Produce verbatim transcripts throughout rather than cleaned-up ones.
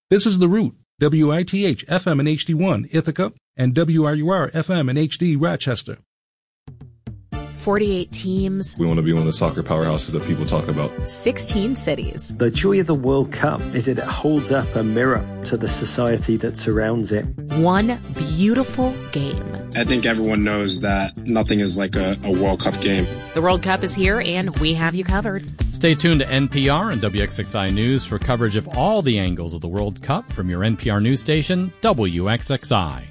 This is The Root, W I T H F M and H D one, Ithaca, and W R U R F M and H D, Rochester. forty-eight teams. We want to be one of the soccer powerhouses that people talk about. sixteen cities. The joy of the World Cup is that it holds up a mirror to the society that surrounds it. One beautiful game. I think everyone knows that nothing is like a, a World Cup game. The World Cup is here, and we have you covered. Stay tuned to N P R and W X X I News for coverage of all the angles of the World Cup from your N P R news station, W X X I.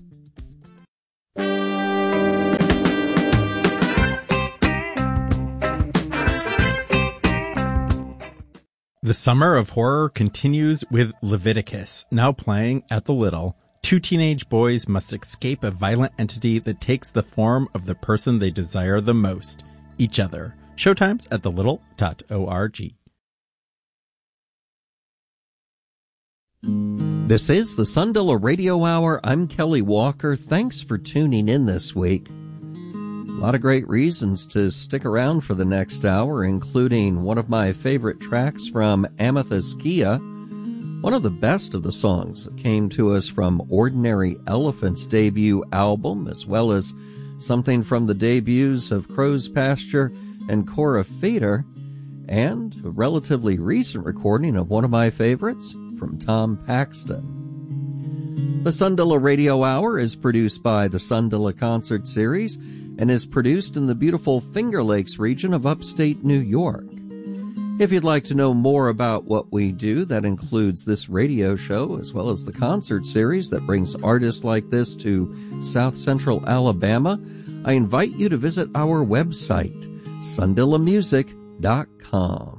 The summer of horror continues with Leviticus, now playing at the Little. Two teenage boys must escape a violent entity that takes the form of the person they desire the most, each other. Showtimes at the little dot org. This is the Sundilla Radio Hour. I'm Kelly Walker. Thanks for tuning in this week. A lot of great reasons to stick around for the next hour, including one of my favorite tracks from Amethyst Kia, one of the best of the songs that came to us from Ordinary Elephant's debut album, as well as something from the debuts of Crow's Pasture and Cora Fader, and a relatively recent recording of one of my favorites from Tom Paxton. The Sundilla Radio Hour is produced by the Sundilla Concert Series and is produced in the beautiful Finger Lakes region of upstate New York. If you'd like to know more about what we do, that includes this radio show as well as the concert series that brings artists like this to South Central Alabama, I invite you to visit our website, sundilla music dot com.